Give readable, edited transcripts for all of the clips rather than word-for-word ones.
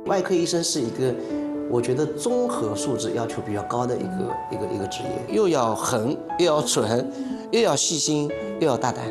外科医生是一个，我觉得综合素质要求比较高的一个职业，又要狠，又要准，又要细心，又要大胆。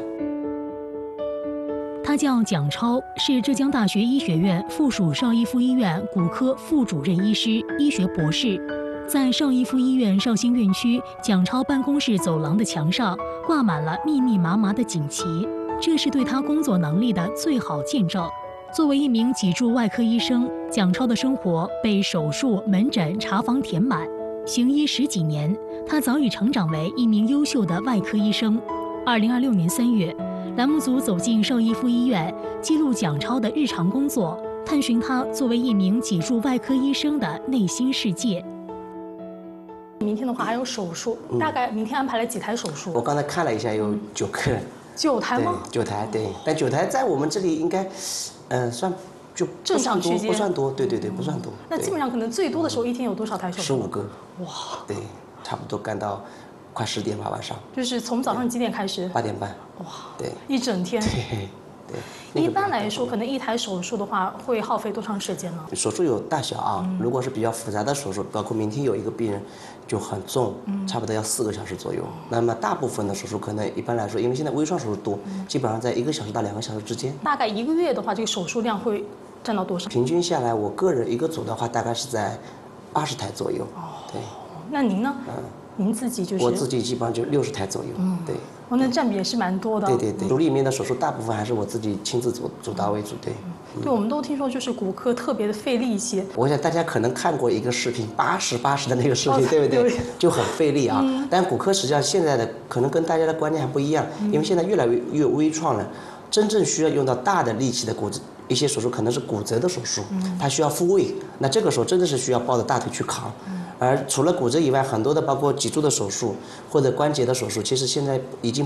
他叫蒋超，是浙江大学医学院附属邵逸夫医院骨科副主任医师、医学博士。在邵逸夫医院绍兴院区，蒋超办公室走廊的墙上挂满了密密麻麻的锦旗，这是对他工作能力的最好见证。作为一名脊柱外科医生，蒋超的生活被手术、门诊、查房填满。行医10几年，他早已成长为一名优秀的外科医生。2026年3月，栏目组走进邵逸夫医院，记录蒋超的日常工作，探寻他作为一名脊柱外科医生的内心世界。 明天的话还有手术，大概明天安排了几台手术？ 我刚才看了一下，有9个。 9台吗 ？9台，对。但9台在我们这里应该，算就正常区间， 不算多，对，不算多。 那基本上可能最多的时候一天有多少台手术 ？15个。哇。对，差不多干到快10点吧，晚上。 就是从早上几点开始 ？8点半。哇。对。 一整天。 对。 一般来说，可能一台手术的话会耗费多长时间呢？ 手术有大小啊，如果是比较复杂的手术，包括明天有一个病人就很重，差不多要4个小时左右。那么大部分的手术可能一般来说，因为现在微创手术多，基本上在1个小时到2个小时之间。 大概1个月的话，这个手术量会占到多少？ 平均下来，我个人一个组的话，大概是在20台左右。对。 那您呢？您自己就是？ 我自己基本上就60台左右。对。 那占比也是蛮多的。 对。组里面的手术大部分还是我自己亲自主刀为主。对。 对，我们都听说就是骨科特别的费力气。 我想大家可能看过一个视频，80的那个视频，对不对？就很费力啊。但骨科实际上现在的可能跟大家的观念还不一样，因为现在越来越微创了，真正需要用到大的力气的一些手术可能是骨折的手术，它需要复位，那这个时候真的是需要抱着大腿去扛。而除了骨折以外，很多的包括脊柱的手术或者关节的手术，其实现在已经